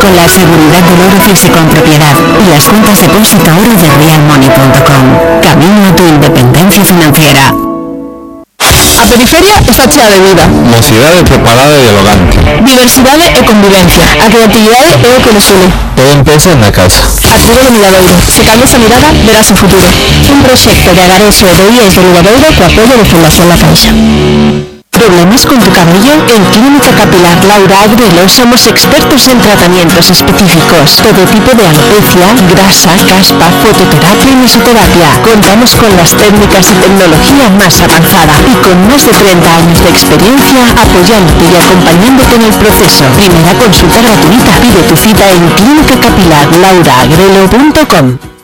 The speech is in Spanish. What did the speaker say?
con la seguridad del oro físico en propiedad y las cuentas depósito oro de realmoney.com. Camino a tu independencia financiera. A periferia está chea de vida, mocidade preparada e dialogante, diversidade e convivencia, a creatividade é o que nos une. todo empieza na casa. Arturo do Milladoiro, se cambias a mirada, verás o futuro. Un proxecto de Agareso e de IES do Milladoiro co apoio de Fundación La Caixa. ¿Problemas con tu cabello? En Clínica Capilar Laura Agrelo somos expertos en tratamientos específicos. Todo tipo de alopecia, grasa, caspa, fototerapia y mesoterapia. Contamos con las técnicas y tecnología más avanzada y con más de 30 años de experiencia apoyándote y acompañándote en el proceso. Primera consulta gratuita. Pide tu cita en clínicacapilarlauraagrelo.com.